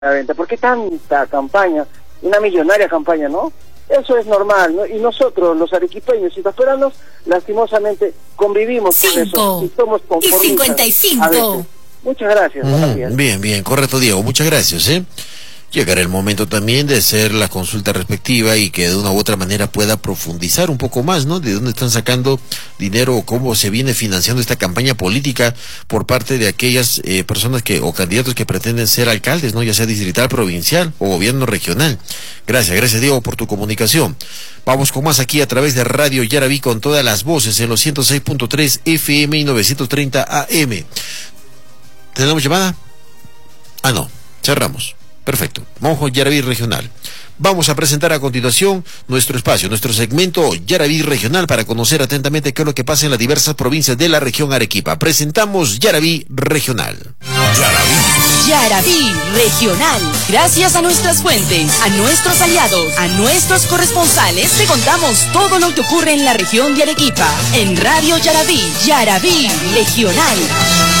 la venta. ¿Por qué tanta campaña? Una millonaria campaña, ¿no? Eso es normal, ¿no? Y nosotros, los arequipeños y pastoranos, lastimosamente convivimos con eso. Y somos conformistas. 55. Muchas gracias. Bien, correcto, Diego. Muchas gracias, Llegará el momento también de hacer la consulta respectiva y que de una u otra manera pueda profundizar un poco más, ¿no? De dónde están sacando dinero o cómo se viene financiando esta campaña política por parte de aquellas personas o candidatos que pretenden ser alcaldes, ¿no? Ya sea distrital, provincial o gobierno regional. Gracias Diego por tu comunicación. Vamos con más aquí a través de Radio Yaraví con todas las voces en los 106.3 FM y 930 AM. ¿Tenemos llamada? No, cerramos. Perfecto. Monjo Yaraví Regional. Vamos a presentar a continuación nuestro espacio, nuestro segmento Yaraví Regional para conocer atentamente qué es lo que pasa en las diversas provincias de la región Arequipa. Presentamos Yaraví Regional. Yaraví Regional. Gracias a nuestras fuentes, a nuestros aliados, a nuestros corresponsales, te contamos todo lo que ocurre en la región de Arequipa. En Radio Yaraví, Yaraví Regional.